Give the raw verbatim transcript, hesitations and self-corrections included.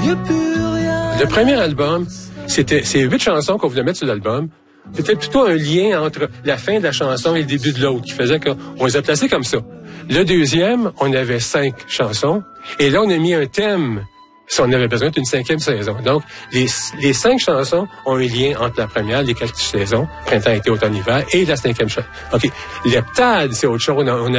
y a plus rien. Le premier album, c'était c'est huit chansons qu'on voulait mettre sur l'album. C'était plutôt un lien entre la fin de la chanson et le début de l'autre, qui faisait qu'on les a placés comme ça. Le deuxième, on avait cinq chansons, et là, on a mis un thème si on avait besoin d'une cinquième saison. Donc, les, les cinq chansons ont un lien entre la première, les quatre saisons, printemps, été, automne, hiver, et la cinquième chanson. OK. L'heptade, c'est autre chose. On a, on a